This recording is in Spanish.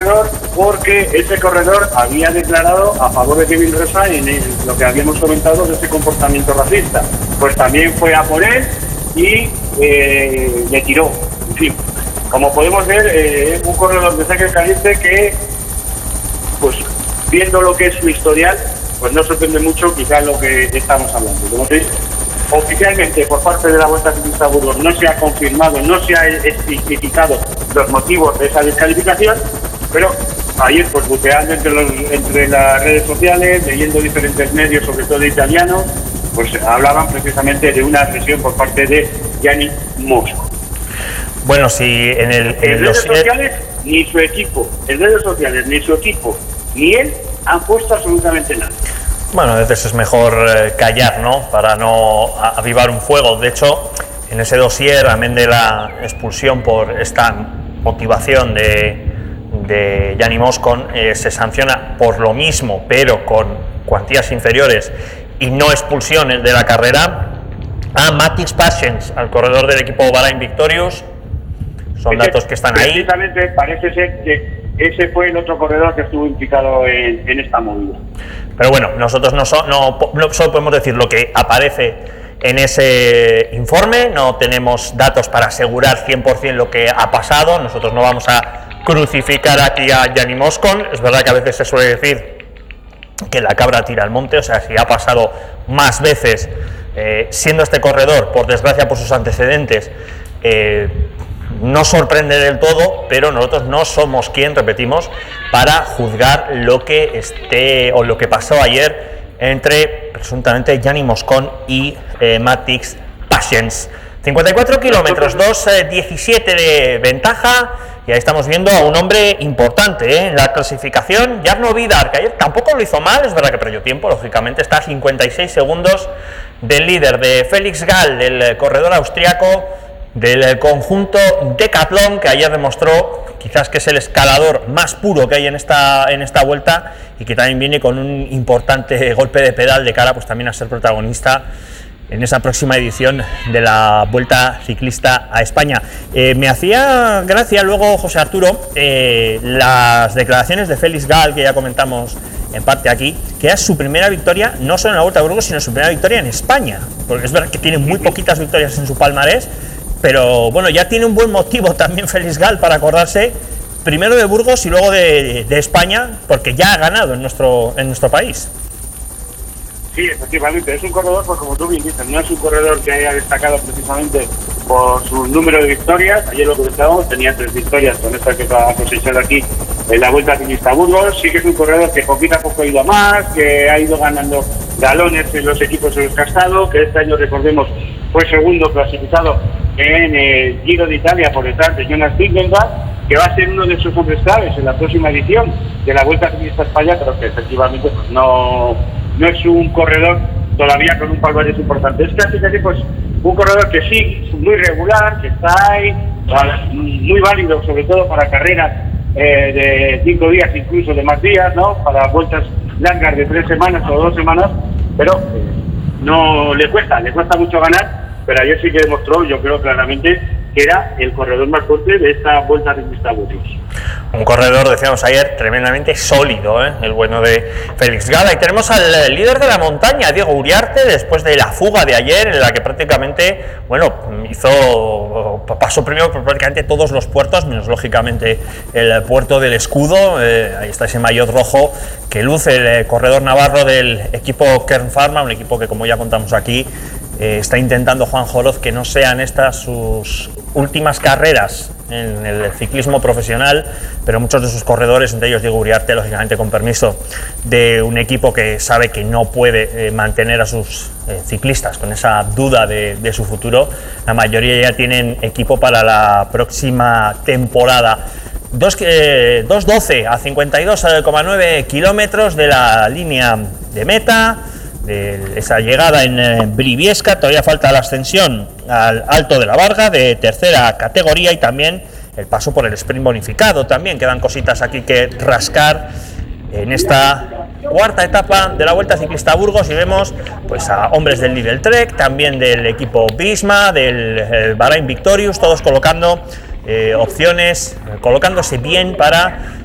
corredor porque ese corredor había declarado a favor de Kevin Rosa en lo que habíamos comentado de ese comportamiento racista. Pues también fue a por él y le tiró. En fin, como podemos ver, un corredor de sangre caliente que, pues viendo lo que es su historial, pues no sorprende mucho quizás lo que estamos hablando. Como te digo, oficialmente por parte de la Vuelta Ciclista Burgos no se ha confirmado, no se ha especificado los motivos de esa descalificación, pero ayer, pues buceando entre las redes sociales, leyendo diferentes medios, sobre todo italianos, pues hablaban precisamente de una agresión por parte de Gianni Mosco. Bueno, si en redes sociales ni su equipo, en redes sociales ni su equipo, ni él han puesto absolutamente nada. Bueno, a veces es mejor callar, ¿no? Para no avivar un fuego. De hecho, en ese dossier, amén de la expulsión por esta motivación de Gianni Moscon, se sanciona por lo mismo, pero con cuantías inferiores y no expulsiones de la carrera, a Matthias Patience, al corredor del equipo Bahrain Victorious. Son datos que están ahí. Precisamente parece ser que ese fue el otro corredor que estuvo implicado en esta movida. Pero bueno, nosotros no solo podemos decir lo que aparece en ese informe, no tenemos datos para asegurar 100% lo que ha pasado, nosotros no vamos a crucificar aquí a Gianni Moscon. Es verdad que a veces se suele decir que la cabra tira al monte, o sea, si ha pasado más veces, siendo este corredor, por desgracia por sus antecedentes, no sorprende del todo, pero nosotros no somos quien, repetimos, para juzgar lo que esté o lo que pasó ayer entre presuntamente Gianni Moscon y Matthias Patience. 54 kilómetros, 2.17 de ventaja, y ahí estamos viendo a un hombre importante en la clasificación, Jarno Vidar, que ayer tampoco lo hizo mal, es verdad que perdió tiempo, lógicamente, está a 56 segundos del líder, de Felix Gall, del corredor austriaco, del conjunto Decathlon, que ayer demostró quizás que es el escalador más puro que hay en esta vuelta, y que también viene con un importante golpe de pedal de cara pues también a ser protagonista en esa próxima edición de la Vuelta Ciclista a España. Me hacía gracia luego, José Arturo, las declaraciones de Felix Gall, que ya comentamos en parte aquí, que es su primera victoria no solo en la Vuelta a Burgos, sino su primera victoria en España, porque es verdad que tiene muy poquitas victorias en su palmarés, pero bueno, ya tiene un buen motivo también Felix Gall para acordarse primero de Burgos y luego de España, porque ya ha ganado en nuestro país. Sí, efectivamente, es un corredor, pues como tú bien dices, no es un corredor que haya destacado precisamente por su número de victorias. Ayer lo comentábamos, tenía 3 victorias con esta que va a cosechar aquí en la Vuelta Ciclista a Burgos. Sí que es un corredor que poquito a poco ha ido más, que ha ido ganando galones en los equipos en los que ha estado, que este año, recordemos, fue segundo clasificado en el Giro de Italia por detrás de Jonas Vingegaard, que va a ser uno de sus hombres claves en la próxima edición de la Vuelta Ciclista a España, pero que efectivamente pues no es un corredor todavía con un palmarés importante. Es casi pues un corredor que sí, muy regular, que está ahí, muy válido sobre todo para carreras de 5 días, incluso de más días, ¿no? Para vueltas largas de 3 semanas o 2 semanas, pero no le cuesta mucho ganar, pero ayer sí que demostró, yo creo claramente, que era el corredor más fuerte de esta Vuelta Ciclista a Burgos. Un corredor, decíamos ayer, tremendamente sólido, el bueno de Felix Gall. Y tenemos al líder de la montaña, Diego Uriarte, después de la fuga de ayer, en la que prácticamente, pasó primero por prácticamente todos los puertos, menos lógicamente el puerto del Escudo. Ahí está ese maillot rojo que luce el corredor navarro del equipo Kern Pharma, un equipo que, como ya contamos aquí, está intentando Juan Joroz que no sean estas sus últimas carreras en el ciclismo profesional, pero muchos de sus corredores, entre ellos Diego Uriarte, lógicamente con permiso de un equipo que sabe que no puede mantener a sus ciclistas con esa duda de su futuro, la mayoría ya tienen equipo para la próxima temporada. 2.12 a 52,9 kilómetros de la línea de meta, de esa llegada en Briviesca. Todavía falta la ascensión al Alto de la Varga de tercera categoría y también el paso por el sprint bonificado. También quedan cositas aquí que rascar en esta cuarta etapa de la Vuelta Ciclista a Burgos, y vemos pues a hombres del Lidl Trek, también del equipo Visma, del Bahrain Victorious, todos colocando opciones, colocándose bien para